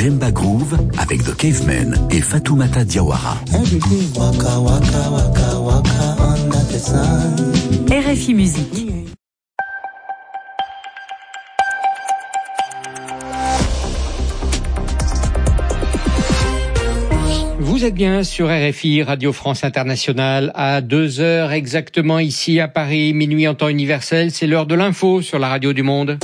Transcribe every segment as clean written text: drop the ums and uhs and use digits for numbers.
Jemba Groove avec The Cavemen et Fatoumata Diawara. RFI Musique. Vous êtes bien sur RFI, Radio France Internationale, à 2h exactement ici à Paris, minuit en temps universel. C'est l'heure de l'info sur la radio du monde.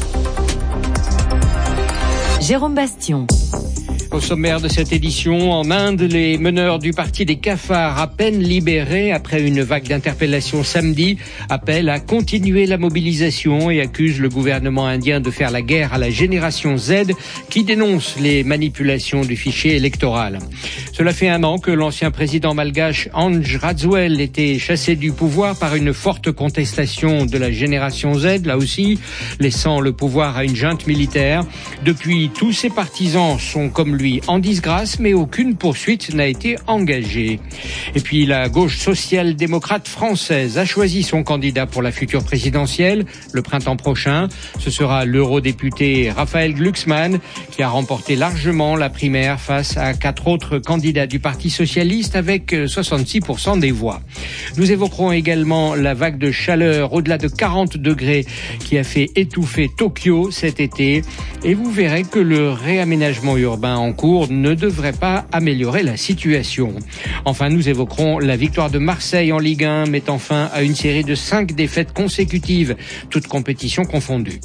Jérôme Bastion. Au sommaire de cette édition, en Inde, les meneurs du parti des cafards, à peine libérés après une vague d'interpellations samedi, appellent à continuer la mobilisation et accusent le gouvernement indien de faire la guerre à la génération Z qui dénonce les manipulations du fichier électoral. Cela fait 1 an que l'ancien président malgache Anj Rajoelina était chassé du pouvoir par une forte contestation de la génération Z, là aussi, laissant le pouvoir à une junte militaire. Depuis, tous ses partisans sont comme lui en disgrâce, mais aucune poursuite n'a été engagée. Et puis la gauche social-démocrate française a choisi son candidat pour la future présidentielle le printemps prochain. Ce sera l'eurodéputé Raphaël Glucksmann qui a remporté largement la primaire face à 4 autres candidats du Parti socialiste avec 66% des voix. Nous évoquerons également la vague de chaleur au-delà de 40 degrés qui a fait étouffer Tokyo cet été et vous verrez que le réaménagement urbain en cours ne devrait pas améliorer la situation. Enfin, nous évoquerons la victoire de Marseille en Ligue 1, mettant fin à une série de 5 défaites consécutives, toutes compétitions confondues.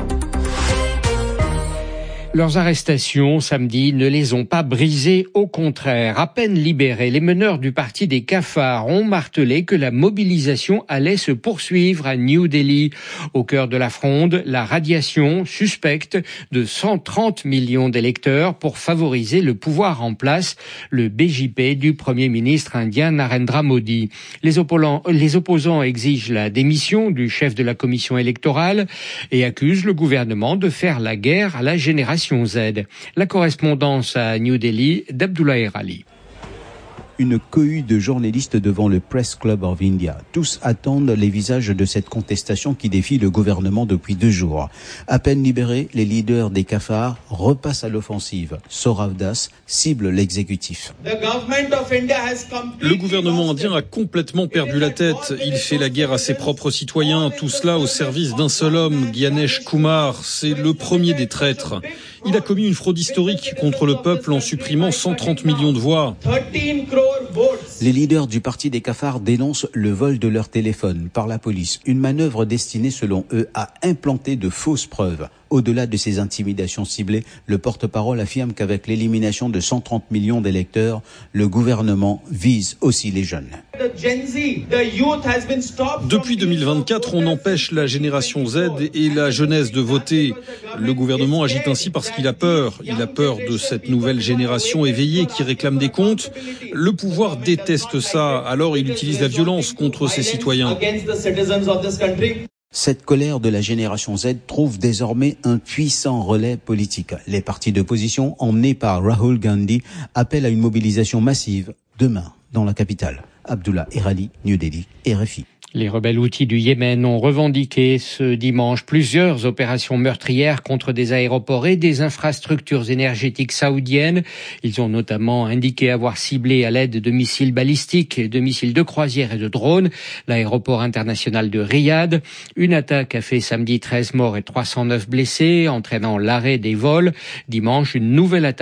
Leurs arrestations samedi ne les ont pas brisées, au contraire. À peine libérés, les meneurs du parti des cafards ont martelé que la mobilisation allait se poursuivre à New Delhi. Au cœur de la fronde, la radiation suspecte de 130 millions d'électeurs pour favoriser le pouvoir en place, le BJP du Premier ministre indien Narendra Modi. Les opposants exigent la démission du chef de la commission électorale et accusent le gouvernement de faire la guerre à la génération Z. La correspondance à New Delhi d'Abdullah Erali. Une cohue de journalistes devant le Press Club of India. Tous attendent les visages de cette contestation qui défie le gouvernement depuis 2 jours. À peine libérés, les leaders des cafards repassent à l'offensive. Sohrav Das cible l'exécutif. Le gouvernement indien a complètement perdu la tête. Il fait la guerre à ses propres citoyens, tout cela au service d'un seul homme, Gyanesh Kumar. C'est le premier des traîtres. Il a commis une fraude historique contre le peuple en supprimant 130 millions de voix. Les leaders du parti des cafards dénoncent le vol de leur téléphone par la police. Une manœuvre destinée, selon eux, à implanter de fausses preuves. Au-delà de ces intimidations ciblées, le porte-parole affirme qu'avec l'élimination de 130 millions d'électeurs, le gouvernement vise aussi les jeunes. Depuis 2024, on empêche la génération Z et la jeunesse de voter. Le gouvernement agit ainsi parce qu'il a peur. Il a peur de cette nouvelle génération éveillée qui réclame des comptes. Le pouvoir déteste ça, alors il utilise la violence contre ses citoyens. Cette colère de la génération Z trouve désormais un puissant relais politique. Les partis d'opposition, emmenés par Rahul Gandhi, appellent à une mobilisation massive demain dans la capitale. Abdullah Erali, New Delhi, RFI. Les rebelles houthis du Yémen ont revendiqué ce dimanche plusieurs opérations meurtrières contre des aéroports et des infrastructures énergétiques saoudiennes. Ils ont notamment indiqué avoir ciblé à l'aide de missiles balistiques, de missiles de croisière et de drones l'aéroport international de Riyad. Une attaque a fait samedi 13 morts et 309 blessés, entraînant l'arrêt des vols. Dimanche, une nouvelle attaque